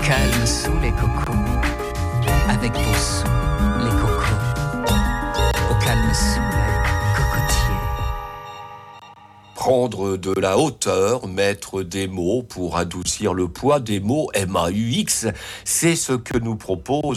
calme sous les cocos, avec vos sous les cocos, au calme sous les cocotiers. Prendre de la hauteur, mettre des mots pour adoucir le poids des mots MAUX, c'est ce que nous propose